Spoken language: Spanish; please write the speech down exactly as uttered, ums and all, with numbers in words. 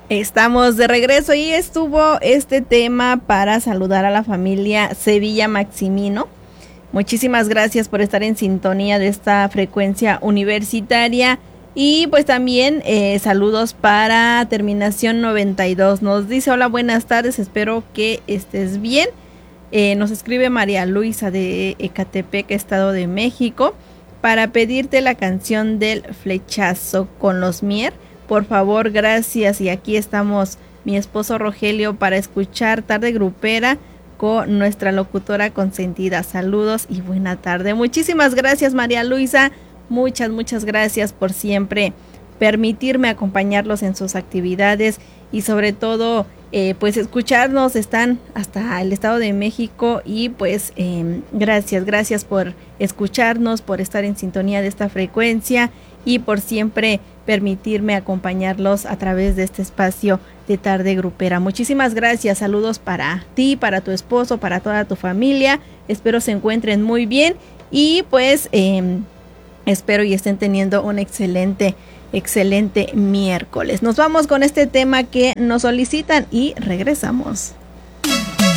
Estamos de regreso y estuvo este tema para saludar a la familia Sevilla Maximino. Muchísimas gracias por estar en sintonía de esta frecuencia universitaria. Y pues también eh, saludos para terminación noventa y dos. Nos dice: hola, buenas tardes, espero que estés bien. Eh, nos escribe María Luisa de Ecatepec, Estado de México, para pedirte la canción del Flechazo con los Mier. Por favor, gracias. Y aquí estamos, mi esposo Rogelio, para escuchar Tarde Grupera con nuestra locutora consentida. Saludos y buena tarde. Muchísimas gracias, María Luisa. Muchas, muchas gracias por siempre permitirme acompañarlos en sus actividades y sobre todo, eh, pues escucharnos. Están hasta el Estado de México y pues eh, gracias, gracias por escucharnos, por estar en sintonía de esta frecuencia y por siempre permitirme acompañarlos a través de este espacio de Tarde Grupera. Muchísimas gracias, saludos para ti, para tu esposo, para toda tu familia. Espero se encuentren muy bien y pues eh, espero y estén teniendo un excelente, excelente miércoles. Nos vamos con este tema que nos solicitan y regresamos.